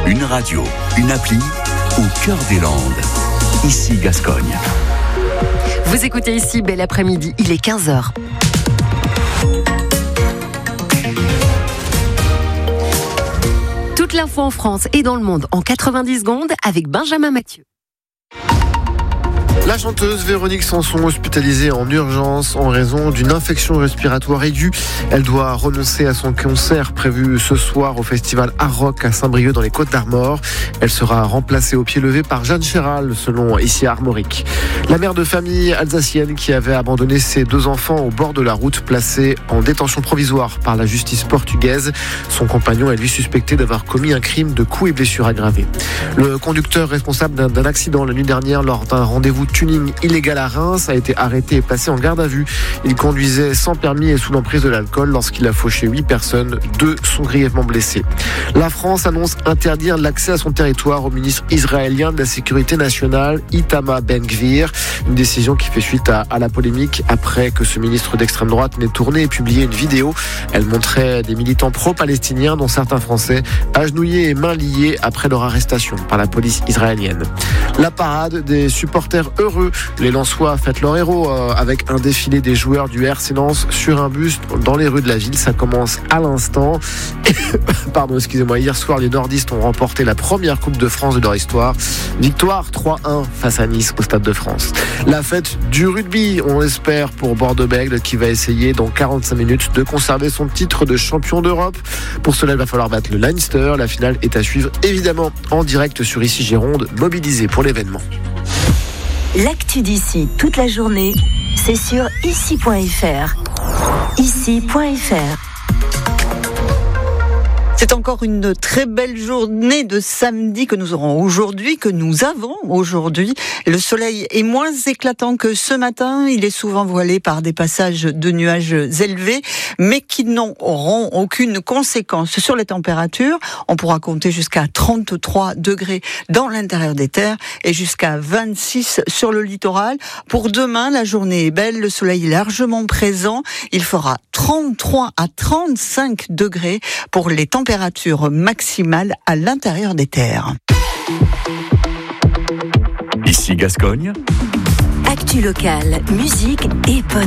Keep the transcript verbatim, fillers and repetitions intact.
Une radio, une appli, au cœur des Landes. Ici Gascogne. Vous écoutez ici Bel Après-midi, il est quinze heures. Toute l'info en France et dans le monde en quatre-vingt-dix secondes avec Benjamin Mathieu. La chanteuse Véronique Sanson, hospitalisée en urgence en raison d'une infection respiratoire aiguë. Elle doit renoncer à son concert prévu ce soir au festival Art Rock à Saint-Brieuc dans les Côtes-d'Armor. Elle sera remplacée au pied levé par Jeanne Chéral, selon ici Armorique. La mère de famille alsacienne qui avait abandonné ses deux enfants au bord de la route, placée en détention provisoire par la justice portugaise. Son compagnon est lui suspecté d'avoir commis un crime de coups et blessures aggravées. Le conducteur responsable d'un, d'un accident la nuit dernière lors d'un rendez-vous tuning illégal à Reims a été arrêté et placé en garde à vue. Il conduisait sans permis et sous l'emprise de l'alcool lorsqu'il a fauché huit personnes. Deux sont grièvement blessés. La France annonce interdire l'accès à son territoire au ministre israélien de la Sécurité nationale, Itamar Ben-Gvir. Une décision qui fait suite à, à la polémique après que ce ministre d'extrême droite n'ait tourné et publié une vidéo. Elle montrait des militants pro-palestiniens, dont certains Français, agenouillés et mains liées après leur arrestation par la police israélienne. La parade des supporters heureux. Les Lensois fêtent leur héros euh, avec un défilé des joueurs du R C Lens sur un buste dans les rues de la ville. Ça commence à l'instant. Pardon, excusez-moi. Hier soir, les nordistes ont remporté la première Coupe de France de leur histoire. Victoire trois un face à Nice au Stade de France. La fête du rugby, on l'espère, pour Bordeaux-Bègles qui va essayer dans quarante-cinq minutes de conserver son titre de champion d'Europe. Pour cela, il va falloir battre le Leinster. La finale est à suivre évidemment en direct sur Ici Gironde, mobilisé pour l'événement. L'actu d'ici toute la journée, c'est sur ici point f r. ici point f r. C'est encore une très belle journée de samedi que nous aurons aujourd'hui, que nous avons aujourd'hui. Le soleil est moins éclatant que ce matin. Il est souvent voilé par des passages de nuages élevés, mais qui n'auront aucune conséquence sur les températures. On pourra compter jusqu'à trente-trois degrés dans l'intérieur des terres et jusqu'à vingt-six sur le littoral. Pour demain, la journée est belle, le soleil est largement présent. Il fera trente-trois à trente-cinq degrés pour les températures maximale à l'intérieur des terres. Ici Gascogne. Actu locale, musique et bonne